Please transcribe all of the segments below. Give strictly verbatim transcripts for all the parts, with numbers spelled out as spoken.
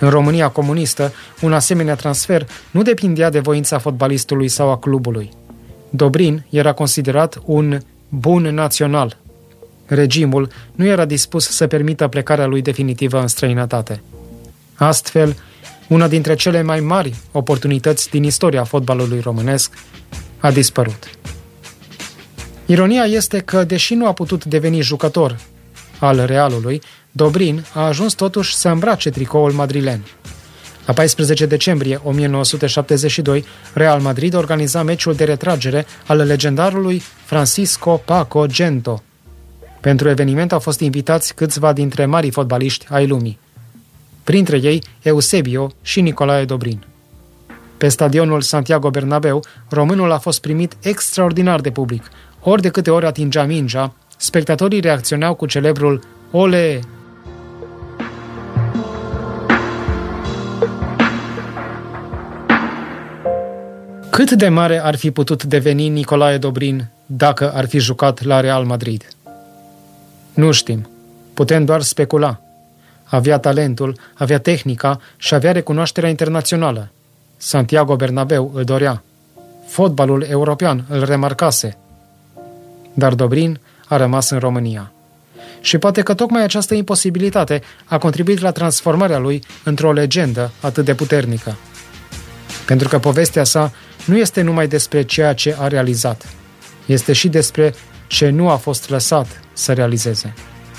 În România comunistă, un asemenea transfer nu depindea de voința fotbalistului sau a clubului. Dobrin era considerat un bun național. Regimul nu era dispus să permită plecarea lui definitivă în străinătate. Astfel, una dintre cele mai mari oportunități din istoria fotbalului românesc a dispărut. Ironia este că, deși nu a putut deveni jucător al Realului, Dobrin a ajuns totuși să îmbrace tricoul madrilen. La paisprezece decembrie o mie nouă sute șaptezeci și doi, Real Madrid organiza meciul de retragere al legendarului Francisco Paco Gento. Pentru eveniment au fost invitați câțiva dintre marii fotbaliști ai lumii. Printre ei, Eusebio și Nicolae Dobrin. Pe stadionul Santiago Bernabéu, românul a fost primit extraordinar de public. Ori de câte ori atingea mingea, spectatorii reacționau cu celebrul Ole! Cât de mare ar fi putut deveni Nicolae Dobrin dacă ar fi jucat la Real Madrid? Nu știm. Putem doar specula. Avea talentul, avea tehnica și avea recunoașterea internațională. Santiago Bernabéu îl dorea. Fotbalul european îl remarcase. Dar Dobrin a rămas în România. Și poate că tocmai această imposibilitate a contribuit la transformarea lui într-o legendă atât de puternică. Pentru că povestea sa nu este numai despre ceea ce a realizat, este și despre ce nu a fost lăsat să realizeze.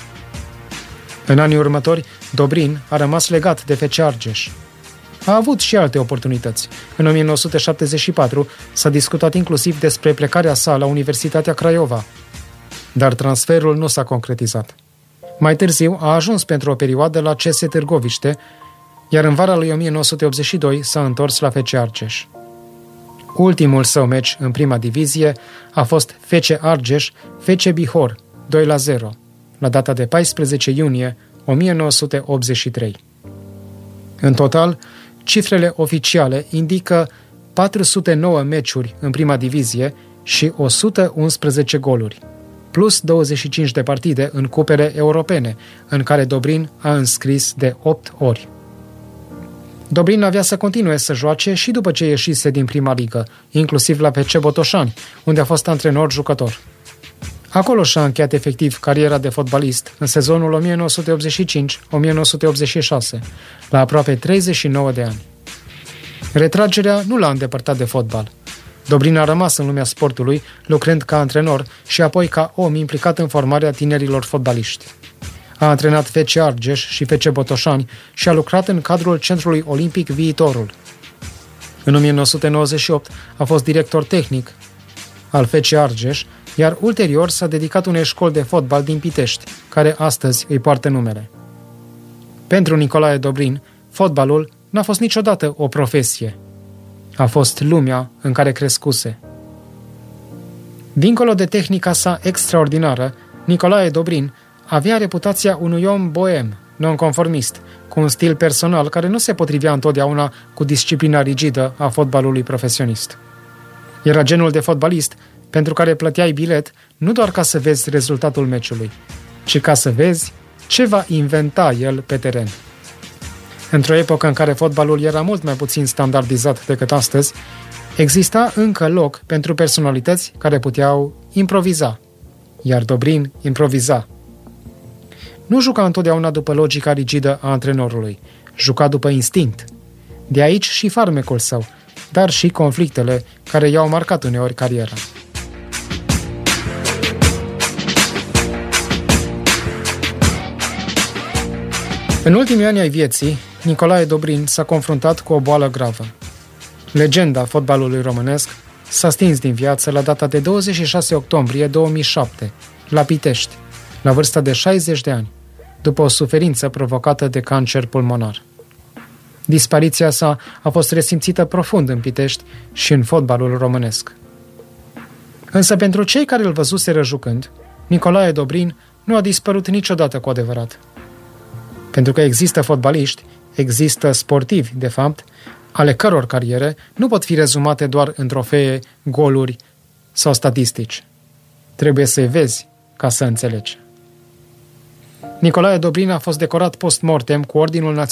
În anii următori, Dobrin a rămas legat de F C Argeș. A avut și alte oportunități. În o mie nouă sute șaptezeci și patru s-a discutat inclusiv despre plecarea sa la Universitatea Craiova, dar transferul nu s-a concretizat. Mai târziu a ajuns pentru o perioadă la C S Târgoviște, iar în vara lui o mie nouă sute optzeci și doi s-a întors la F C Argeș. Ultimul său meci în prima divizie a fost F C Argeș F C Bihor doi la zero, la data de paisprezece iunie o mie nouă sute optzeci și trei. În total, cifrele oficiale indică patru sute nouă meciuri în prima divizie și o sută unsprezece goluri, plus douăzeci și cinci de partide în cupele europene, în care Dobrin a înscris de opt ori. Dobrin avea să continue să joace și după ce ieșise din prima ligă, inclusiv la F C Botoșani, unde a fost antrenor-jucător. Acolo și-a încheiat efectiv cariera de fotbalist în sezonul o mie nouă sute optzeci și cinci - o mie nouă sute optzeci și șase, la aproape treizeci și nouă de ani. Retragerea nu l-a îndepărtat de fotbal. Dobrin a rămas în lumea sportului, lucrând ca antrenor și apoi ca om implicat în formarea tinerilor fotbaliști. A antrenat F C Argeș și F C Botoșani și a lucrat în cadrul Centrului Olimpic Viitorul. În o mie nouă sute nouăzeci și opt a fost director tehnic al F C Argeș, iar ulterior s-a dedicat unei școli de fotbal din Pitești, care astăzi îi poartă numele. Pentru Nicolae Dobrin, fotbalul n-a fost niciodată o profesie. A fost lumea în care crescuse. Dincolo de tehnica sa extraordinară, Nicolae Dobrin avea reputația unui om boem, nonconformist, cu un stil personal care nu se potrivea întotdeauna cu disciplina rigidă a fotbalului profesionist. Era genul de fotbalist pentru care plăteai bilet nu doar ca să vezi rezultatul meciului, ci ca să vezi ce va inventa el pe teren. Într-o epocă în care fotbalul era mult mai puțin standardizat decât astăzi, exista încă loc pentru personalități care puteau improviza, iar Dobrin improviza. Nu juca întotdeauna după logica rigidă a antrenorului, juca după instinct. De aici și farmecul său, dar și conflictele care i-au marcat uneori cariera. În ultimii ani ai vieții, Nicolae Dobrin s-a confruntat cu o boală gravă. Legenda fotbalului românesc s-a stins din viață la data de douăzeci și șase octombrie două mii șapte, la Pitești, la vârsta de șaizeci de ani, după o suferință provocată de cancer pulmonar. Dispariția sa a fost resimțită profund în Pitești și în fotbalul românesc. Însă pentru cei care îl văzuseră jucând, Nicolae Dobrin nu a dispărut niciodată cu adevărat. Pentru că există fotbaliști, există sportivi, de fapt, ale căror cariere nu pot fi rezumate doar în trofee, goluri sau statistici. Trebuie să-i vezi ca să înțelegi. Nicolae Dobrin a fost decorat post-mortem cu Ordinul Național